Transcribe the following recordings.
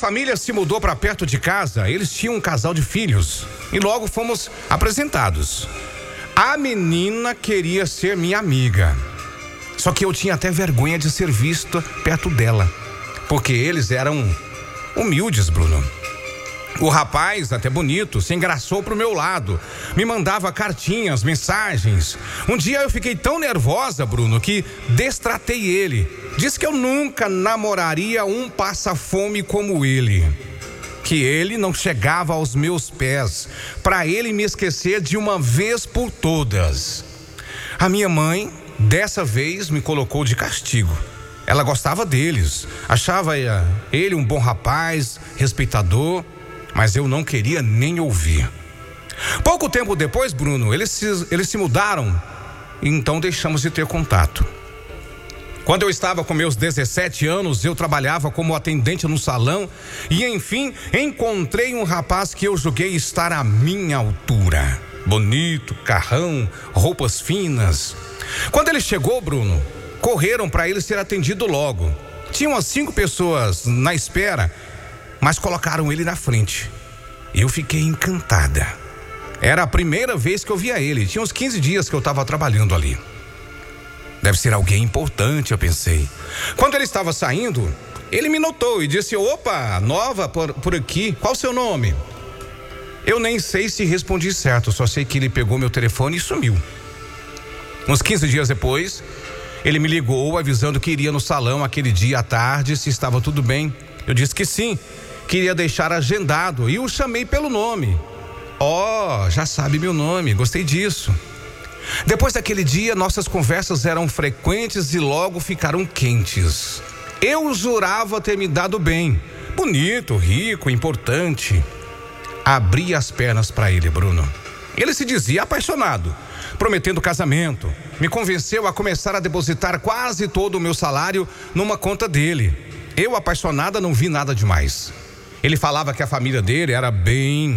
família se mudou para perto de casa, eles tinham um casal de filhos e logo fomos apresentados. A menina queria ser minha amiga, só que eu tinha até vergonha de ser visto perto dela, porque eles eram humildes, Bruno. O rapaz, até bonito, se engraçou pro meu lado, me mandava cartinhas, mensagens. Um dia eu fiquei tão nervosa, Bruno, que destratei ele. Disse que eu nunca namoraria um passa-fome como ele, que ele não chegava aos meus pés, para ele me esquecer de uma vez por todas. A minha mãe, dessa vez, me colocou de castigo. Ela gostava deles, achava ele um bom rapaz, respeitador, mas eu não queria nem ouvir. Pouco tempo depois, Bruno, eles se mudaram, e então deixamos de ter contato. Quando eu estava com meus 17 anos, eu trabalhava como atendente no salão e, enfim, encontrei um rapaz que eu julguei estar à minha altura. Bonito, carrão, roupas finas. Quando ele chegou, Bruno, correram para ele ser atendido logo. Tinham umas 5 pessoas na espera, mas colocaram ele na frente. Eu fiquei encantada. Era a primeira vez que eu via ele. Tinha uns 15 dias que eu estava trabalhando ali. Deve ser alguém importante, eu pensei. Quando ele estava saindo, ele me notou e disse: opa, nova por aqui, qual o seu nome? Eu nem sei se respondi certo, só sei que ele pegou meu telefone e sumiu. Uns 15 dias depois, ele me ligou avisando que iria no salão aquele dia à tarde, se estava tudo bem. Eu disse que sim, queria deixar agendado e o chamei pelo nome. Já sabe meu nome, gostei disso. Depois daquele dia, nossas conversas eram frequentes e logo ficaram quentes. Eu jurava ter me dado bem. Bonito, rico, importante. Abri as pernas para ele, Bruno. Ele se dizia apaixonado, prometendo casamento. Me convenceu a começar a depositar quase todo o meu salário numa conta dele. Eu, apaixonada, não vi nada demais. Ele falava que a família dele era bem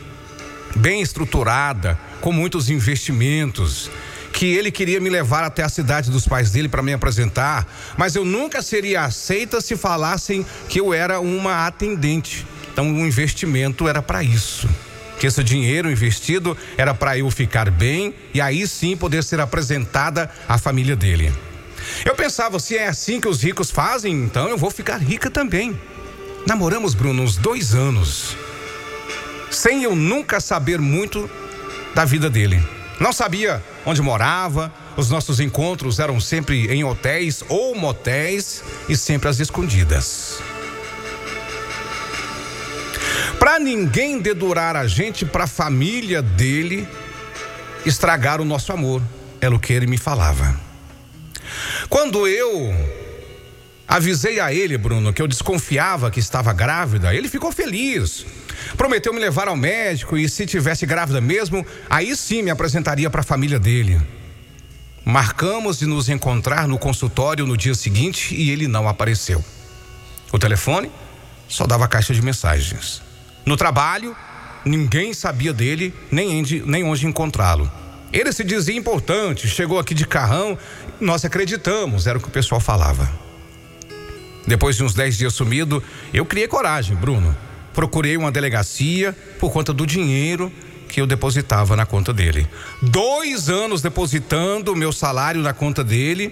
estruturada, com muitos investimentos, que ele queria me levar até a cidade dos pais dele para me apresentar, mas eu nunca seria aceita se falassem que eu era uma atendente. Então o investimento era para isso, que esse dinheiro investido era para eu ficar bem e aí sim poder ser apresentada à família dele. Eu pensava, se é assim que os ricos fazem, então eu vou ficar rica também. Namoramos, Bruno, uns 2 anos, sem eu nunca saber muito da vida dele. Não sabia onde morava, os nossos encontros eram sempre em hotéis ou motéis e sempre às escondidas. Para ninguém dedurar a gente, para a família dele estragar o nosso amor, era o que ele me falava. Quando eu avisei a ele, Bruno, que eu desconfiava que estava grávida, ele ficou feliz. Prometeu me levar ao médico e, se tivesse grávida mesmo, aí sim me apresentaria para a família dele. Marcamos de nos encontrar no consultório no dia seguinte e ele não apareceu. O telefone só dava caixa de mensagens. No trabalho, ninguém sabia dele, nem onde encontrá-lo. Ele se dizia importante, chegou aqui de carrão, nós acreditamos, era o que o pessoal falava. Depois de uns 10 dias sumido, eu criei coragem, Bruno. Procurei uma delegacia por conta do dinheiro que eu depositava na conta dele. 2 anos depositando o meu salário na conta dele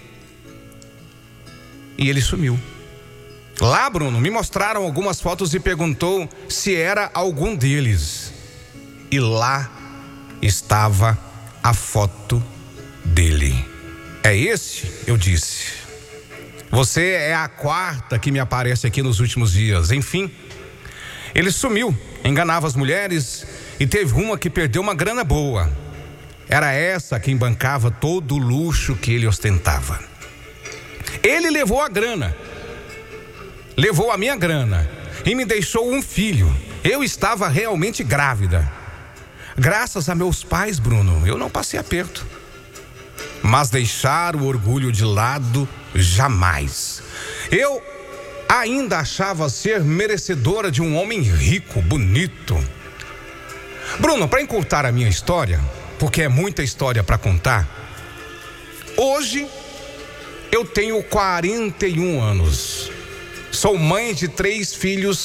e ele sumiu. Lá, Bruno, me mostraram algumas fotos e perguntou se era algum deles. E lá estava a foto dele. É esse? Eu disse. Você é a 4ª que me aparece aqui nos últimos dias. Enfim, ele sumiu, enganava as mulheres e teve uma que perdeu uma grana boa. Era essa quem bancava todo o luxo que ele ostentava. Ele levou a grana, levou a minha grana e me deixou um filho. Eu estava realmente grávida. Graças a meus pais, Bruno, eu não passei aperto. Mas deixar o orgulho de lado, jamais. Eu ainda achava ser merecedora de um homem rico, bonito. Bruno, para encurtar a minha história, porque é muita história para contar, hoje eu tenho 41 anos. Sou mãe de 3 filhos